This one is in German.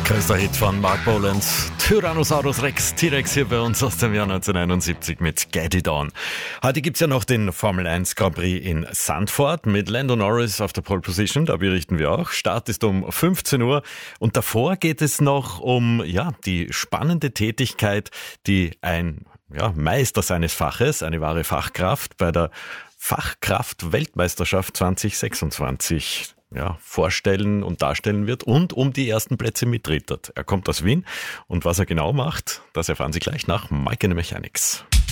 Größter Hit von Mark Boland, Tyrannosaurus Rex, T-Rex hier bei uns aus dem Jahr 1971 mit Get It On. Heute gibt's ja noch den Formel 1 Grand Prix in Zandvoort mit Lando Norris auf der Pole Position, da berichten wir auch. Start ist um 15 Uhr und davor geht es noch um die spannende Tätigkeit, die ein Meister seines Faches, eine wahre Fachkraft bei der Fachkraft-Weltmeisterschaft 2026 vorstellen und darstellen wird und um die ersten Plätze mitrittert. Er kommt aus Wien und was er genau macht, das erfahren Sie gleich nach Mike in the Mechanics.